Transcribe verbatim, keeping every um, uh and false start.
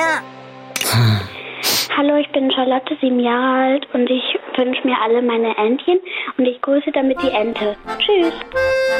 Hallo, ich bin Charlotte, sieben Jahre alt und ich wünsche mir alle meine Entchen und ich grüße damit die Ente. Tschüss.